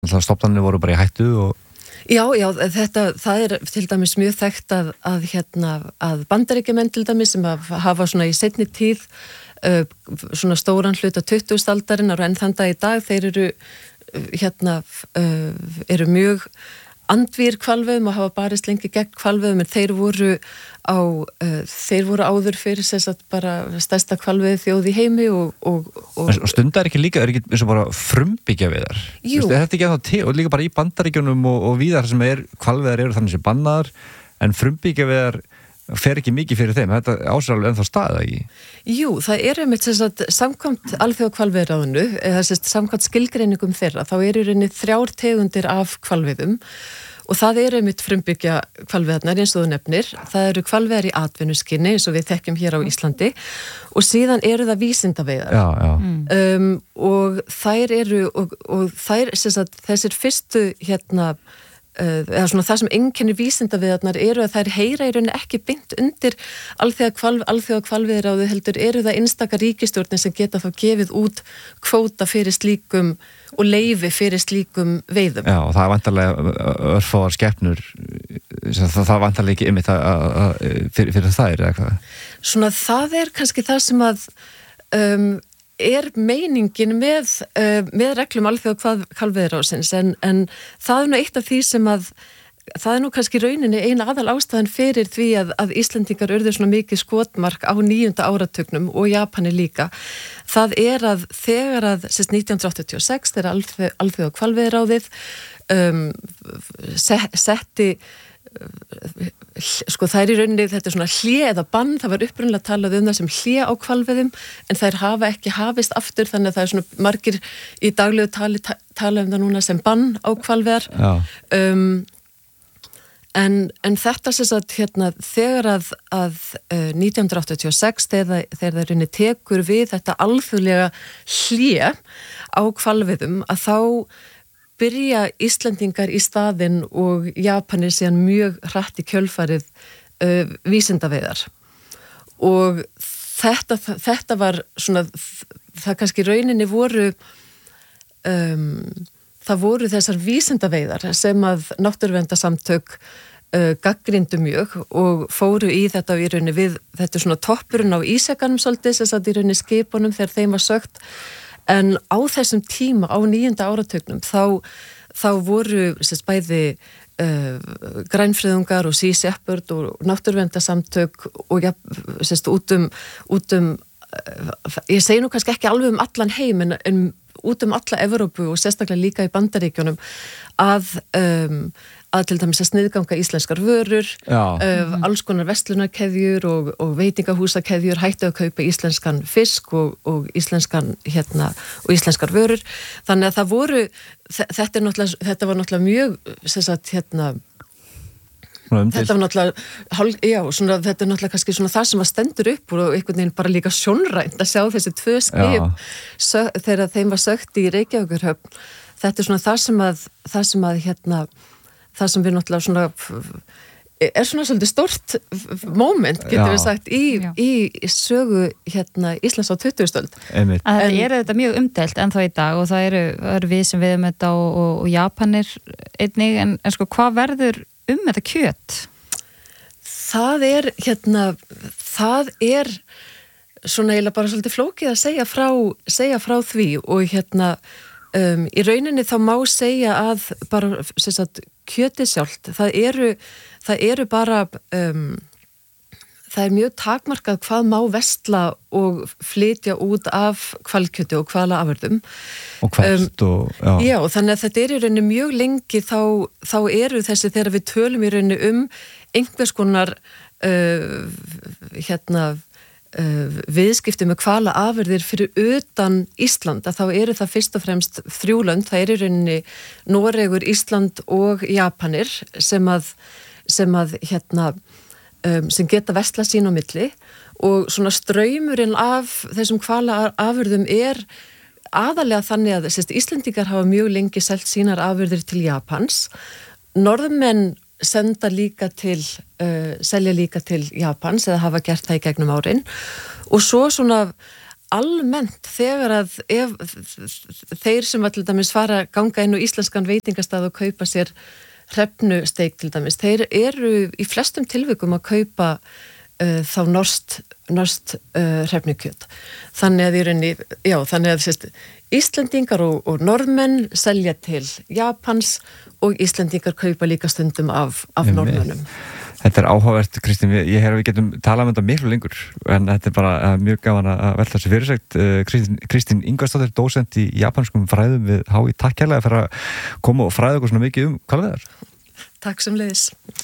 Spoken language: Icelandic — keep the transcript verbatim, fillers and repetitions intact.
Það stofnanir voru bara í hættu og... Já, já, þetta, það er til dæmis mjög þekkt að, að, hérna, að Bandaríkjamenn til dæmis sem hafa svona í seinni tíð uh, svona stóran hluta tuttugustu aldarinnar og enn þann dag í dag, þeir eru, hérna, uh, eru mjög andvír hvalveiðum og hafa barist lengi gegn hvalveiðum, en þeir voru á, uh, þeir voru áður fyrir þess að bara stærsta hvalveiði þjóð í heimi og... og, og... og stundar ekki líka, er ekki eins og bara frumbyggja veiðar? Jú. Þetta er ekki að það til, og líka bara í Bandaríkjunum og, og víðar sem er, hvalveiðar eru þannig sem bannaðar, en frumbyggja veiðar fer ekki mikið fyrir þeim, þetta ásar alveg ennþá staða ekki? Jú, það er einmitt þess að samkvæmt alþjóða hvalveiðiráðinu, eða þess að samkvæmt skilgreiningum þeirra, þá eru í rauninni þrjár tegundir af hvalveiðum og það eru einmitt frumbyggja hvalveiðarnar eins og þú nefnir, það eru hvalveiðar í atvinnuskyni eins og við þekkjum hér á Íslandi og síðan eru það vísindaveiðar. Já, já. Um, og þær eru, og, og þær, sagt, þessir fyrstu hérna eða svona það sem einkennir vísindaveiðarnar eru að þær heyra í rauninni ekki beint undir alþjóða hvalv, alþjóða hvalveiðiráði heldur eru það einstaka ríkisstjórnir sem geta þá gefið út kvóta fyrir slíkum og leyfi fyrir slíkum veiðum. Já, og það er vantarlega örfáar skepnur það, það er vantarlega ekki ymmit fyrir, fyrir þær eða hvað? Svona það er kannski það sem að um, er meiningin með, uh, með reglum alþjóða hvalveiðiráðsins en, en það er nú eitt af því sem að það er nú kannski rauninni eina aðal ástæðan fyrir því að, að Íslendingar urðu svona mikið skotmark á níunda áratugnum og Japani líka. Það er að þegar að sérst nítján hundruð áttatíu og sex þegar alþjóða, alþjóða hvalveiðiráðið um, set, setti sko það er í rauninni, þetta er svona hlé eða bann, það var upprunnilega talað um það sem hlé á hvalveiðum, en þær hafa ekki hafist aftur, þannig að það er svona margir í daglegu tali ta, tala um það núna sem bann á hvalveiðar um, en, en þetta sem sagt hérna þegar að, að uh, nítján hundruð áttatíu og sex þegar, þegar það rauninni tekur við þetta alþjóðlega hlé á hvalveiðum að þá byrja Íslendingar í staðinn og Japanir síðan mjög hratt í kjölfarið uh, vísindaveiðar og þetta, þetta var svona, það kannski rauninni voru um, það voru þessar vísindaveiðar sem að náttúruverndarsamtök uh, gagnrýndu mjög og fóru í þetta í rauninni við, þetta er svona toppurinn á ísekanum svolítið, þess að í rauninni skipunum þegar þeim var sögt. En á þessum tíma, á níunda áratugnum, þá, þá voru sérst, bæði uh, grænfriðungar og Sea Shepherd og náttúruverndarsamtök og ja, sérst, út um, út um uh, ég segi nú kannski ekki alveg um allan heim, en, en út um alla Evrópu og sérstaklega líka í Bandaríkjunum að um, að til dæmis að sniðganga íslenskar vörur, uh, alls konar verslunarkeðjur og, og veitingahúsakeðjur hættu að kaupa íslenskan fisk og, og íslenskan hérna og íslenskar vörur. Þannig að það voru, þetta er náttúrulega, þetta var náttúrulega mjög, sem sagt, hérna, þetta var náttúrulega, já, svona, þetta er náttúrulega kannski svona það sem að stendur upp og einhvern veginn bara líka sjónrænt að sjá þessi tvö skip sö, þegar þeim var sögt í Reykjavíkurhöfn. Þetta er svona það sem að, það sem að, hérna, það sem við náttúrulega svona er svona svolítið stórt moment, getur við sagt, í, í sögu hérna Íslands á tuttugustu öld. En það er þetta mjög umdeilt ennþá í dag og það eru, eru við sem við um þetta og, og, og Japanir einnig, en, en sko hvað verður um þetta kjöt? Það er hérna, það er svona eiginlega bara svolítið flókið að segja frá, segja frá því og hérna Um, í rauninni þá má segja að bara sem sagt, kjötið sjálft, það eru, það eru bara, um, það er mjög takmarkað hvað má versla og flytja út af hvalkjöti og hvalaafurðum. Og hvert um, og, já. Já, þannig að þetta er í rauninni mjög lengi þá, þá eru þessi, þegar við tölum í rauninni um einhvers konar, uh, hérna, Uh, viðskipti með hvalaafurðir fyrir utan Ísland, að þá eru það fyrst og fremst þrjúlönd, það er í rauninni Noregur, Ísland og Japanir sem að, sem að hérna, um, sem geta versla sín á milli og svona straumurinn af þessum hvalaafurðum er aðalega þannig að sérst, Íslendingar hafa mjög lengi selt sínar afurðir til Japans, norðmenn senda líka til, uh, selja líka til Japans eða hafa gert það í gegnum árin og svo svona almennt þegar að ef, þeir sem var til dæmis fara ganga inn á íslenskan veitingastað og kaupa sér hrefnusteik til dæmis, þeir eru í flestum tilvikum að kaupa uh, þá norskt norskt uh, hrefnukjöt. Þannig að í rauninni, já, þannig að sérst, Íslendingar og, og norðmenn selja til Japans og Íslendingar kaupa líka stundum af, af norðmennum. Þetta er áhugavert, Kristín, ég hef að við getum talað um þetta miklu lengur, en þetta er bara mjög gaman að velta þessu fyrirsækt. Kristín, Kristín Ingvarsdóttir, dósent í japanskum fræðum við H I, takk kærlega fyrir að koma og fræða okkur svona mikið um hvalveiðar. Takk sem leiðis.